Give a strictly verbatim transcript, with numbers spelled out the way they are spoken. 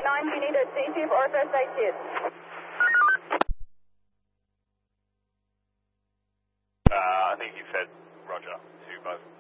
nine, you need a C-tube or a first aid kit. Uh, I think you said Roger to both.